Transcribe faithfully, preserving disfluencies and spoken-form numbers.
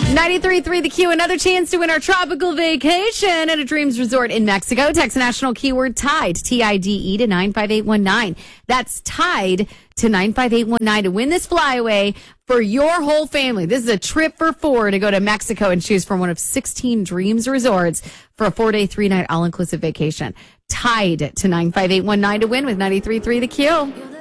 ninety-three point three The Q, another chance to win our tropical vacation at a Dreams Resort in Mexico. Text national keyword TIDE, T I D E, to nine five eight one nine. That's TIDE to nine five eight one nine to win this flyaway for your whole family. This is a trip for four to go to Mexico and choose from one of sixteen Dreams Resorts for a four-day, three-night all-inclusive vacation. TIDE to nine five eight one nine to win with ninety-three point three The Q.